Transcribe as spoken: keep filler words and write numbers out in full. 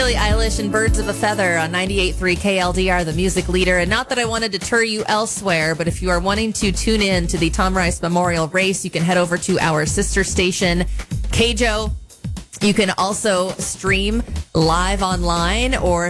Billie Eilish and Birds of a Feather on ninety-eight point three K L D R, the music leader. And not that I want to deter you elsewhere, but if you are wanting to tune in to the Tom Rice Memorial Race, you can head over to our sister station, K J O. You can also stream live online, or